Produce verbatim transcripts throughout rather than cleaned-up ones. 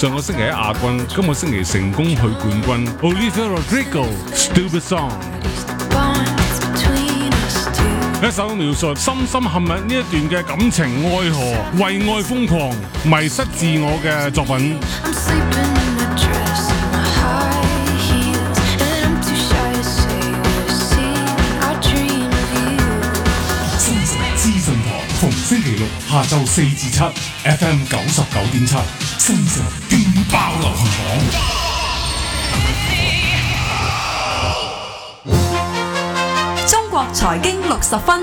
上個星期喺亞軍，今個星期成功去冠軍。Olivia Rodrigo Stupid Song， 一首描述深深陷入呢一段嘅感情愛河、為愛瘋狂、迷失自我嘅作品。逢星期六下晝四至七 ，F M 九十九點七，新城勁爆流行榜。中國財經六十分。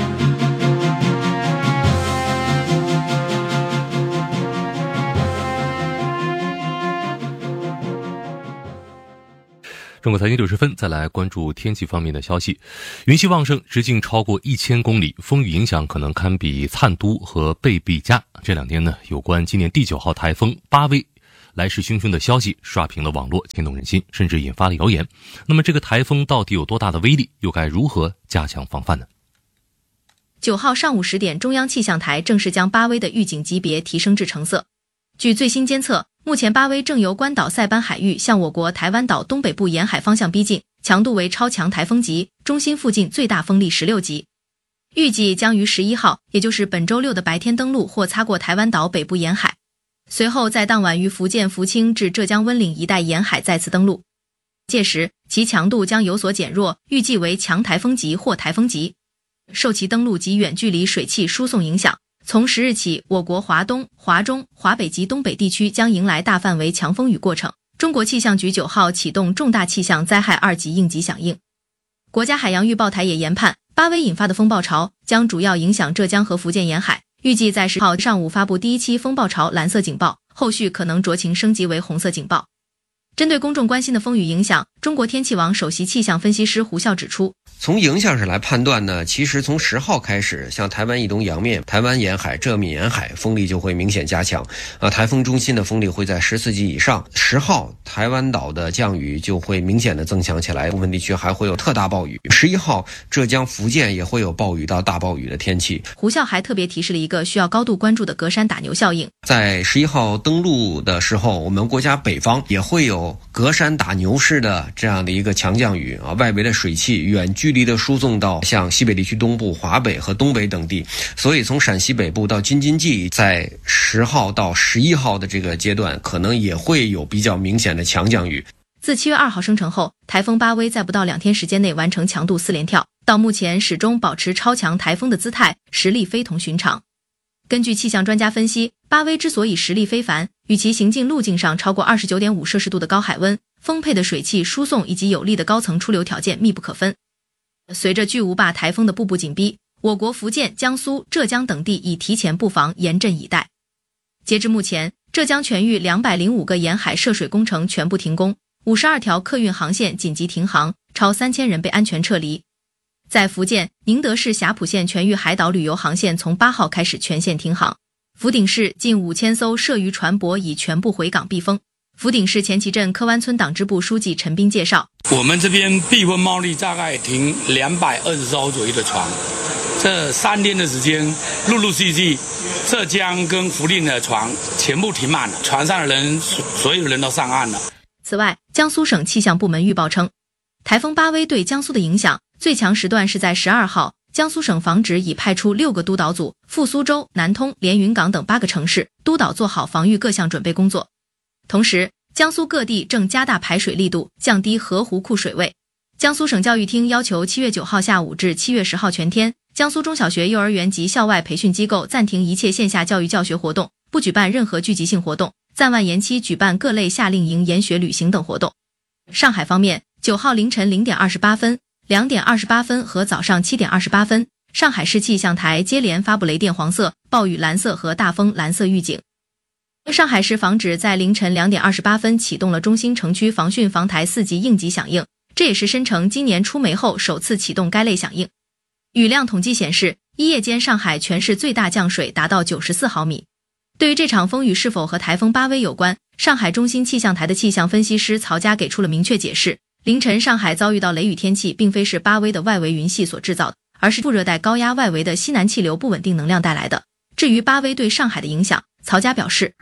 中国财经六十分，再来关注天气方面的消息。云系旺盛，直径超过一千公里，风雨影响可能堪比粲都和贝碧嘉。这两天呢，有关今年第九号台风巴威来势汹汹的消息刷屏了网络，牵动人心，甚至引发了谣言。那么这个台风到底有多大的威力，又该如何加强防范呢？ 九号上午十点，中央气象台正式将巴威的预警级别提升至橙色。据最新监测，目前巴威正由关岛塞班海域向我国台湾岛东北部沿海方向逼近，强度为超强台风级，中心附近最大风力十六级。预计将于十一号，也就是本周六的白天登陆或擦过台湾岛北部沿海，随后在当晚于福建福清至浙江温岭一带沿海再次登陆，届时其强度将有所减弱，预计为强台风级或台风级。受其登陆及远距离水汽输送影响，从十日起，我国华东、华中、华北及东北地区将迎来大范围强风雨过程。中国气象局九号启动重大气象灾害二级应急响应。国家海洋预报台也研判，巴威引发的风暴潮将主要影响浙江和福建沿海，预计在十号上午发布第一期风暴潮蓝色警报，后续可能酌情升级为红色警报。针对公众关心的风雨影响，中国天气网首席气象分析师胡笑指出， 从影响上来判断呢，其实从十号开始，像台湾以东洋面、台湾沿海、浙闽沿海风力就会明显加强啊，台风中心的风力会在十四级以上。十号台湾岛的降雨就会明显的增强起来，部分地区还会有特大暴雨。十一号浙江、福建也会有暴雨到大暴雨的天气。 胡笑还特别提示了一个需要高度关注的隔山打牛效应。 在十一号登陆的时候，我们国家北方也会有隔山打牛式的这样的一个强降雨啊，外围的水汽远距离的输送到像西北地区东部、华北和东北等地，所以从陕西北部到京津冀，在十号到十一号的这个阶段，可能也会有比较明显的强降雨。 自七月二号生成后，台风巴威在不到两天时间内完成强度四连跳，到目前始终保持超强台风的姿态，实力非同寻常。根据气象专家分析，巴威之所以实力非凡，与其行进路径上超过 二十九点五摄氏度的高海温、丰沛的水汽输送以及有利的高层出流条件密不可分。随着巨无霸台风的步步紧逼，我国福建、江苏、浙江等地已提前布防，严阵以待。截至目前，浙江全域两百零五个沿海涉水工程全部停工，五十二条客运航线紧急停航，超三千人被安全撤离。在福建，宁德市霞浦县全域海岛旅游航线从八号开始全线停航。福鼎市近五千艘涉渔船舶已全部回港避风。福鼎市前旗镇科湾村党支部书记陈斌介绍， 我们这边避风贸易大概停两百二十艘左右的船，这三天的时间，陆陆续续浙江跟福鼎的船全部停满了，船上的人所有人都上岸了。 此外，江苏省气象部门预报称，台风巴威对江苏的影响最强时段是在十二号，江苏省防指已派出六个督导组赴苏州、南通、连云港等八个城市，督导做好防御各项准备工作。同时，江苏各地正加大排水力度，降低河湖库水位。江苏省教育厅要求七月九号下午至七月十号全天，江苏中小学、幼儿园及校外培训机构暂停一切线下教育教学活动，不举办任何聚集性活动，暂缓延期举办各类夏令营、研学旅行等活动。上海方面，九号凌晨零点二十八分、两点二十八分和早上七点二十八分，上海市气象台接连发布雷电黄色、暴雨蓝色和大风蓝色预警。上海市防指在凌晨两点二十八分启动了中心城区防汛防台四级应急响应，这也是申城今年出梅后首次启动该类响应。雨量统计显示，一夜间上海全市最大降水达到九十四毫米。对于这场风雨是否和台风巴威有关，上海中心气象台的气象分析师曹佳给出了明确解释。凌晨上海遭遇到雷雨天气，并非是巴威的外围云系所制造的，而是副热带高压外围的西南气流不稳定能量带来的。至于巴威对上海的影响，曹佳表示，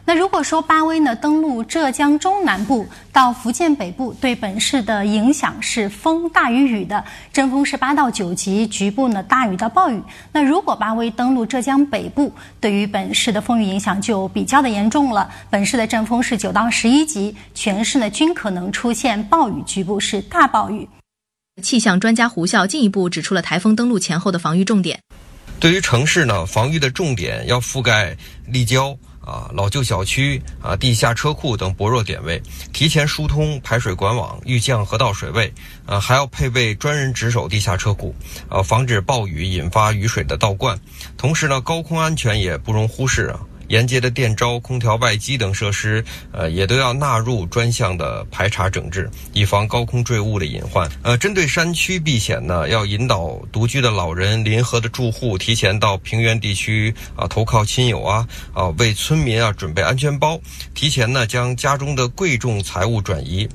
那如果说八威呢登陆浙江中南部到福建北部，对本市的影响是风大于雨的，阵风是八到九级，局部呢大雨到暴雨。那如果八威登陆浙江北部，对于本市的风雨影响就比较的严重了，本市的阵风是九到十一级，全市呢均可能出现暴雨，局部是大暴雨。 气象专家胡笑进一步指出了台风登陆前后的防御重点。 对于城市呢，防御的重点要覆盖立交啊、老旧小区啊、地下车库等薄弱点位，提前疏通排水管网，预降河道水位，啊，还要配备专人值守地下车库，啊，防止暴雨引发雨水的倒灌。同时呢，高空安全也不容忽视啊。沿街的电招、空调外机等设施，呃，也都要纳入专项的排查整治，以防高空坠物的隐患。呃，针对山区避险呢，要引导独居的老人、临河的住户提前到平原地区啊投靠亲友啊，啊为村民啊准备安全包，提前呢将家中的贵重财物转移。